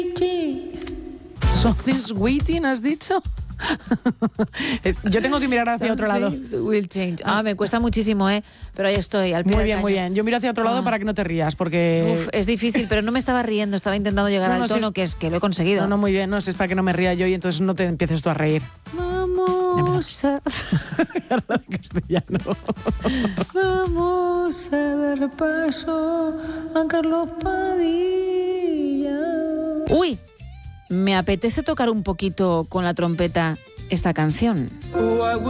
Something's waiting, ¿has dicho? Yo tengo que mirar hacia otro lado. Will change. Me cuesta muchísimo, pero ahí estoy, al pie Muy del bien, cañón. muy bien. Yo miro hacia otro lado para que no te rías, porque... Uf, es difícil, pero no me estaba riendo, estaba intentando llegar al tono que lo he conseguido. No, muy bien, no, es para que no me ría yo y entonces no te empieces tú a reír. Vamos a... Habla de castellano. Vamos a dar paso a Carlos Padilla. Uy, me apetece tocar un poquito con la trompeta esta canción.